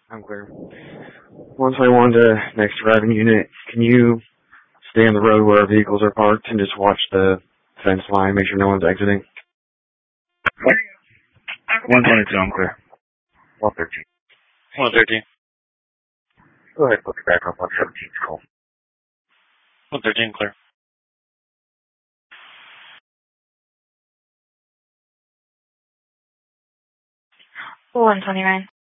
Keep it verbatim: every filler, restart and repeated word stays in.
I'm clear. one twenty-one to next arriving unit. Can you stay on the road where our vehicles are parked and just watch the fence line, make sure no one's exiting? one twenty-two, I'm clear. one thirteen. one thirteen. Go ahead, put me back on one seventeen's call. one thirteen, clear. one twenty-nine.